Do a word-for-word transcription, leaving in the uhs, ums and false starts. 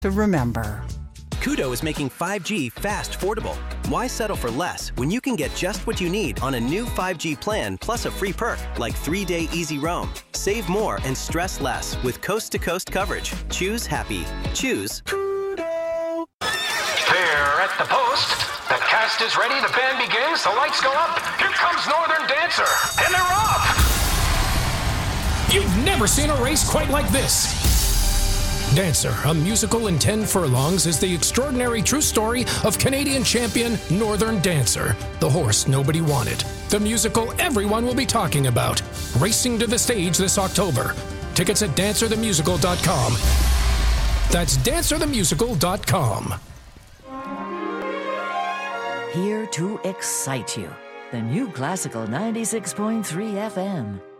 to remember. Kudo is making five G fast affordable. Why settle for less when you can get just what you need on a new five G plan plus a free perk like three-day easy roam. Save more and stress less with coast-to-coast coverage. Choose happy. Choose Kudo. There at the post. The cast is ready. The band begins. The lights go up. Here comes Northern Dancer. And they're off. You've never seen a race quite like this. Dancer, a musical in ten furlongs, is the extraordinary true story of Canadian champion Northern Dancer, the horse nobody wanted. The musical everyone will be talking about. Racing to the stage this October. Tickets at dancer the musical dot com. That's dancer the musical dot com. Here to excite you. The new Classical ninety-six point three F M.